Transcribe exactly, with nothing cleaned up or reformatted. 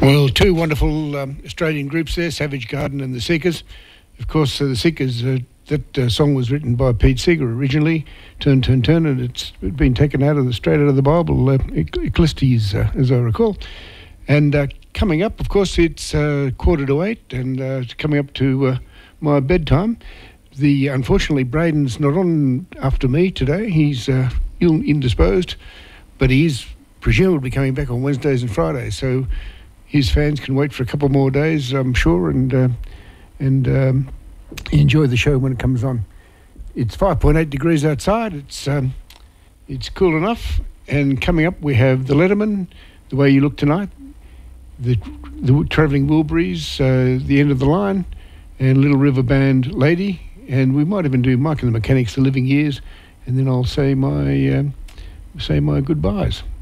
Well, two wonderful um, Australian groups there, Savage Garden and the Seekers. Of course, uh, the Seekers, uh, that uh, song was written by Pete Seeger originally, Turn, Turn, Turn, and it's been taken out of the straight out of the Bible, uh, Ecclesiastes, uh, as I recall. And uh, coming up, of course, it's uh, quarter to eight, and uh, it's coming up to uh, my bedtime. The unfortunately, Braden's not on after me today. He's uh, ill, indisposed, but he is presumably coming back on Wednesdays and Fridays. So his fans can wait for a couple more days, I'm sure, and uh, and um, enjoy the show when it comes on. It's five point eight degrees outside. It's um, it's cool enough. And coming up, we have the Letterman, The Way You Look Tonight, the the Travelling Wilburys, uh, The End of the Line, and Little River Band, Lady. And we might even do Mike and the Mechanics, The Living Years, and then I'll say my um, say my goodbyes.